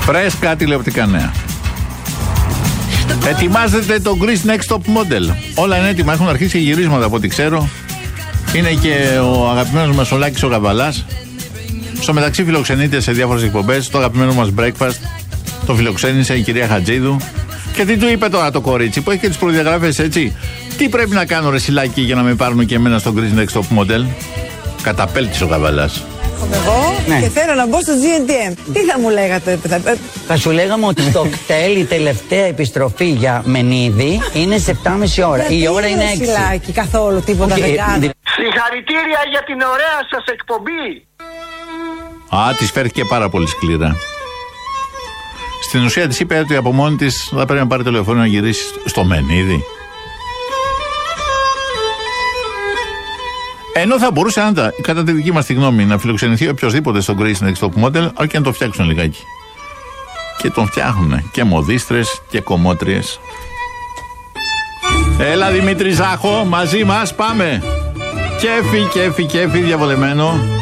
Φρέσκα τηλεοπτικά νέα. Ετοιμάζεται το Greece Next Top Model. Όλα είναι έτοιμα, έχουν αρχίσει γυρίσματα από ό,τι ξέρω. Είναι και ο αγαπημένος μας ο Λάκης ο Καβαλάς. Στο μεταξύ φιλοξενείται σε διάφορες εκπομπές. Το αγαπημένο μας Breakfast το φιλοξένησε η κυρία Χατζίδου. Και τι του είπε τώρα το κορίτσι που έχει και τις προδιαγραφές, έτσι? Τι πρέπει να κάνω, ρε Σιλάκη, για να με πάρουν και εμένα στο Greece Next Top Model? Καταπέλτης ο Καβαλάς. Εγώ και θέλω να μπω στο GNTM. Τι θα μου λέγατε? Θα σου λέγαμε ότι το κτέλ, η τελευταία επιστροφή για Μενίδη είναι σε 7,5 ώρα. Η ώρα είναι 6. Σιλάκη, καθόλου τίποτα δεν κάνω. Συγχαρητήρια για την ωραία σας εκπομπή. Α, της φέρθηκε πάρα πολύ σκληρά. Στην ουσία της είπε ότι από μόνη της θα πρέπει να πάρει το τηλεφώνημα να γυρίσει στο Μενίδη. Ενώ θα μπορούσε, κατά τη δική μας τη γνώμη, να φιλοξενηθεί οποιοδήποτε στο Greece Next Top Model, αρκεί να το φτιάξουν λιγάκι. Και τον φτιάχνουν και μοδίστρες και κομμότριες. Έλα Δημήτρη Ζάχο, μαζί μας πάμε. Κέφι, διαβολεμένο.